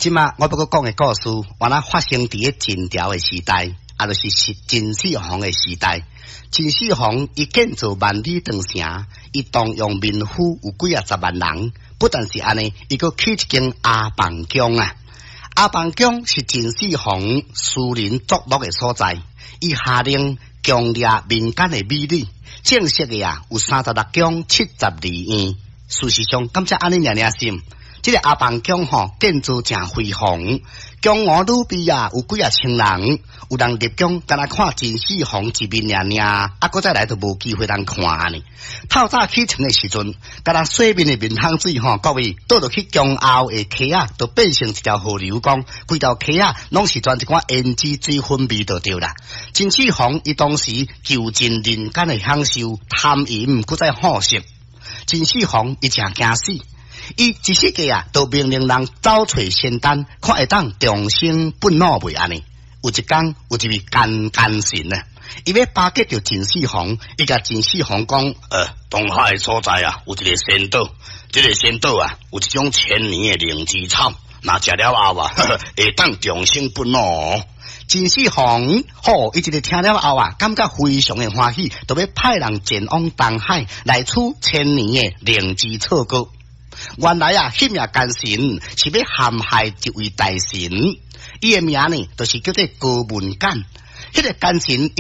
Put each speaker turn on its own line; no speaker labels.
即马我要佮讲的故事，原来发生伫个秦朝的时代，就是秦始皇的时代。秦始皇伊建造万里长城，伊动用民夫有几10万人，不但是安尼，伊佮起一间阿房宫啊。阿房宫是秦始皇私人作乐的所在，伊下令强烈民间的美女，正式的有36宫72院。事实上，感谢安尼尔心。这个阿房宫建造正辉煌，宫娥女婢有几千人，有人入宫，敢若看秦始皇一面尔，搁再来都无机会通看呢。透早起床的时阵，敢若洗面的面汤水各位倒落去宫后的溪都变成一条河流江，规条溪拢是全一款胭脂水粉味就对啦。秦始皇伊当时求尽人间的享受，贪淫搁再好色。秦始皇伊正惊死。伊一世纪都命令人找找仙丹，看会当长生不老未安尼。有一天，有一位奸臣啊，伊要巴结着秦始皇，伊甲秦始皇讲：东海所在有一个仙岛，这个仙岛有一种1000年的灵芝草，若食了后会当长生不老。秦始皇伊一个听了后感觉非常的欢喜，就要派人前往东海来取1000年的灵芝草膏。原来迄名奸臣是要陷害一位大神，伊的名呢就是叫做高文简。迄个奸臣